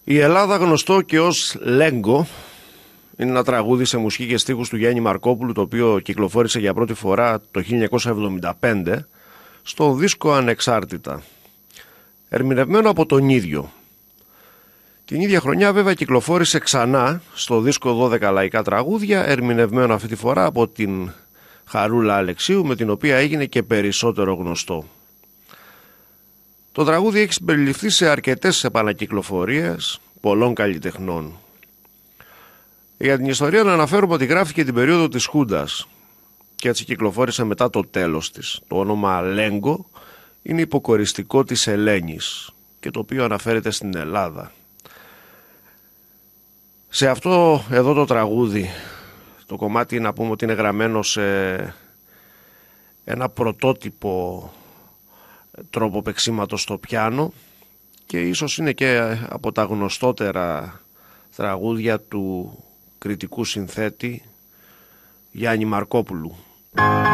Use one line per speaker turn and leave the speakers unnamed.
Η Ελλάδα, γνωστό και ως Λέγκο, είναι ένα τραγούδι σε μουσική και στίχους του Γιάννη Μαρκόπουλου, το οποίο κυκλοφόρησε για πρώτη φορά το 1975 στο δίσκο Ανεξάρτητα, ερμηνευμένο από τον ίδιο. Την ίδια χρονιά βέβαια κυκλοφόρησε ξανά στο δίσκο 12 λαϊκά τραγούδια, ερμηνευμένο αυτή τη φορά από την Χαρούλα Αλεξίου, με την οποία έγινε και περισσότερο γνωστό. Το τραγούδι έχει συμπεριληφθεί σε αρκετές επανακυκλοφορίες πολλών καλλιτεχνών. Για την ιστορία να αναφέρουμε ότι γράφηκε την περίοδο της Χούντας και έτσι κυκλοφόρησε μετά το τέλος της. Το όνομα Λέγκο είναι υποκοριστικό της Ελένης και το οποίο αναφέρεται στην Ελλάδα. Σε αυτό εδώ το τραγούδι, το κομμάτι να πούμε ότι είναι γραμμένο σε ένα πρωτότυπο τρόπο παίξηματος στο πιάνο και ίσως είναι και από τα γνωστότερα τραγούδια του κριτικού συνθέτη Γιάννη Μαρκόπουλου.